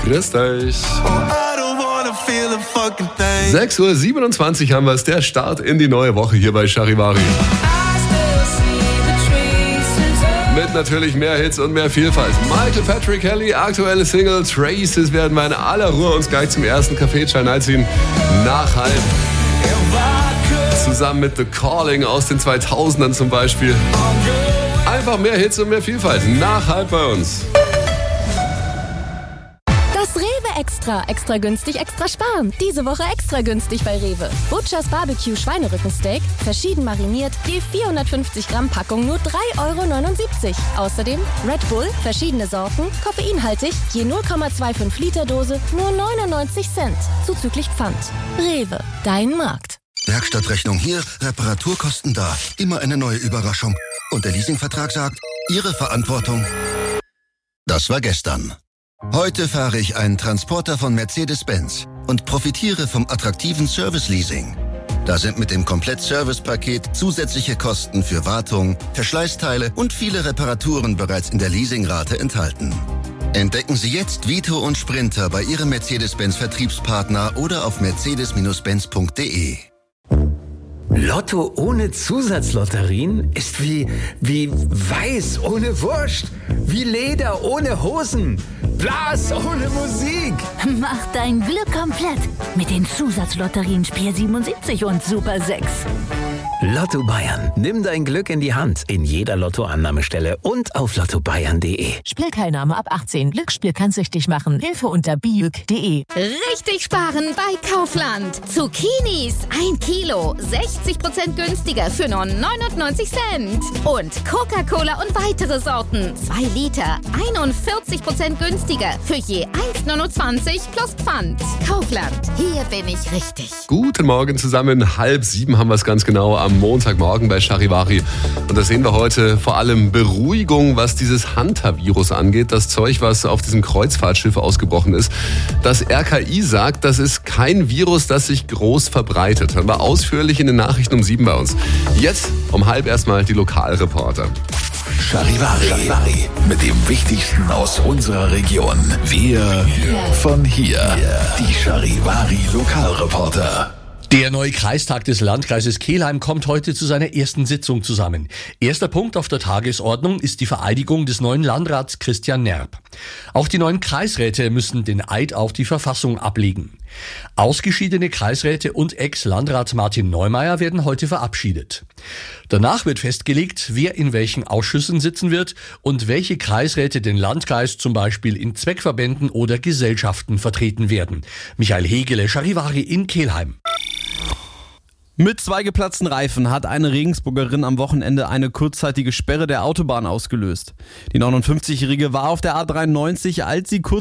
Grüßt euch. 6:27 Uhr haben wir es, der Start in die neue Woche hier bei Charivari. Mit natürlich mehr Hits und mehr Vielfalt. Michael Patrick Kelly, aktuelle Single Traces werden wir in aller Ruhe uns gleich zum ersten Café Chai ziehen. Nach halb. Zusammen mit The Calling aus den 2000ern zum Beispiel. Einfach mehr Hits und mehr Vielfalt. Nach halb bei uns. Das Rewe Extra. Extra günstig, extra sparen. Diese Woche extra günstig bei Rewe. Butchers Barbecue Schweinerückensteak, verschieden mariniert, je 450 Gramm Packung nur 3,79 €. Außerdem Red Bull, verschiedene Sorten, koffeinhaltig, je 0,25 Liter Dose, nur 99 Cent. Zuzüglich Pfand. Rewe, dein Markt. Werkstattrechnung hier, Reparaturkosten da. Immer eine neue Überraschung. Und der Leasingvertrag sagt, Ihre Verantwortung. Das war gestern. Heute fahre ich einen Transporter von Mercedes-Benz und profitiere vom attraktiven Service-Leasing. Da sind mit dem Komplett-Service-Paket zusätzliche Kosten für Wartung, Verschleißteile und viele Reparaturen bereits in der Leasingrate enthalten. Entdecken Sie jetzt Vito und Sprinter bei Ihrem Mercedes-Benz-Vertriebspartner oder auf mercedes-benz.de. Lotto ohne Zusatzlotterien ist wie Weiß ohne Wurst, wie Leder ohne Hosen, Blas ohne Musik. Mach dein Glück komplett mit den Zusatzlotterien Spiel 77 und Super 6. Lotto Bayern. Nimm dein Glück in die Hand in jeder Lottoannahmestelle und auf lottobayern.de. Spielteilnahme ab 18. Glücksspiel kann süchtig machen. Hilfe unter biüg.de. Richtig sparen bei Kaufland. Zucchinis 1 Kilo, 60% günstiger für nur 99 Cent. Und Coca-Cola und weitere Sorten, 2 Liter, 41% günstiger für je 1,29 plus Pfand. Kaufland, hier bin ich richtig. Guten Morgen zusammen, 6:30 haben wir es ganz genau am Montagmorgen bei Charivari. Und da sehen wir heute vor allem Beruhigung, was dieses Hantavirus angeht. Das Zeug, was auf diesem Kreuzfahrtschiff ausgebrochen ist. Das RKI sagt, das ist kein Virus, das sich groß verbreitet. Hören wir ausführlich in den Nachrichten um 7 bei uns. Jetzt um 6:30 erstmal die Lokalreporter. Charivari. Mit dem Wichtigsten aus unserer Region. Wir von hier. Die Charivari Lokalreporter. Der neue Kreistag des Landkreises Kelheim kommt heute zu seiner ersten Sitzung zusammen. Erster Punkt auf der Tagesordnung ist die Vereidigung des neuen Landrats Christian Nerb. Auch die neuen Kreisräte müssen den Eid auf die Verfassung ablegen. Ausgeschiedene Kreisräte und Ex-Landrat Martin Neumeier werden heute verabschiedet. Danach wird festgelegt, wer in welchen Ausschüssen sitzen wird und welche Kreisräte den Landkreis zum Beispiel in Zweckverbänden oder Gesellschaften vertreten werden. Michael Hegele, Charivari in Kelheim. Mit 2 geplatzten Reifen hat eine Regensburgerin am Wochenende eine kurzzeitige Sperre der Autobahn ausgelöst. Die 59-Jährige war auf der A93, als sie kurz